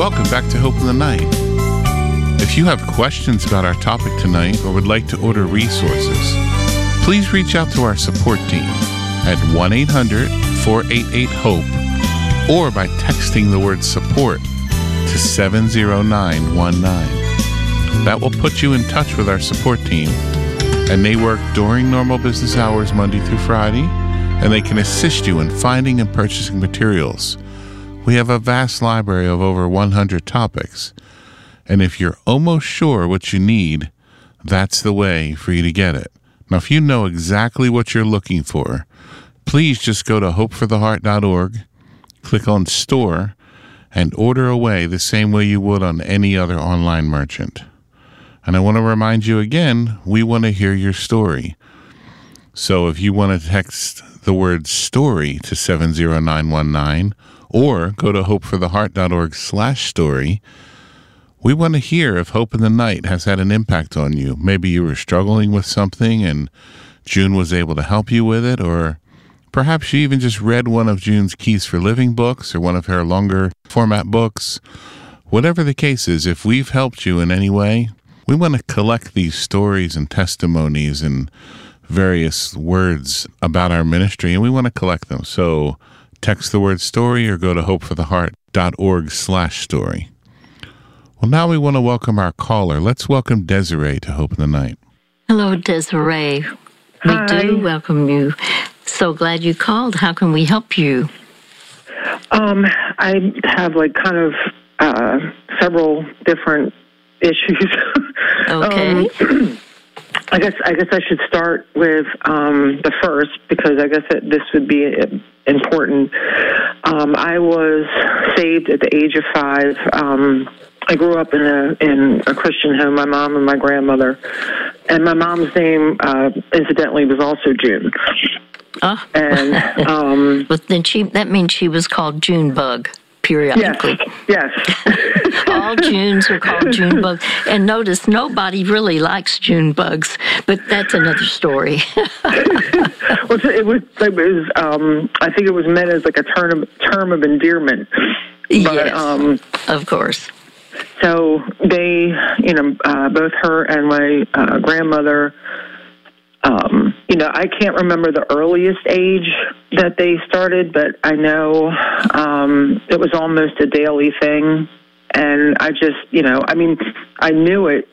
welcome back to Hope in the Night. If you have questions about our topic tonight or would like to order resources, please reach out to our support team at 1-800-488-HOPE or by texting the word support to 70919. That will put you in touch with our support team, and they work during normal business hours Monday through Friday, and they can assist you in finding and purchasing materials. We have a vast library of over 100 topics, and if you're almost sure what you need, that's the way for you to get it. Now, if you know exactly what you're looking for, please just go to hopefortheheart.org, click on Store, and order away the same way you would on any other online merchant. And I want to remind you again, we want to hear your story. So if you want to text the word story to 70919 or go to hopefortheheart.org/story, we want to hear if Hope in the Night has had an impact on you. Maybe you were struggling with something and June was able to help you with it, or perhaps you even just read one of June's Keys for Living books or one of her longer format books. Whatever the case is, if we've helped you in any way, we want to collect these stories and testimonies and various words about our ministry, and we want to collect them. So text the word story or go to hopefortheheart.org/story. Well, now we want to welcome our caller. Let's welcome Desiree to Hope in the Night. Hello, Desiree. We do welcome you. So glad you called. How can we help you? I have several different issues. Okay. I guess I should start with the first, because I guess this would be important. I was saved at the age of 5. I grew up in a Christian home, my mom and my grandmother. And my mom's name, incidentally, was also June. And but then that means she was called Junebug periodically. Yes. All Junes are called Junebug. And notice, nobody really likes Junebugs, but that's another story. Well, it was. I think it was meant as like a term of endearment. But, yes, of course. So they, both her and my grandmother, I can't remember the earliest age that they started, but I know it was almost a daily thing. And I just, I knew it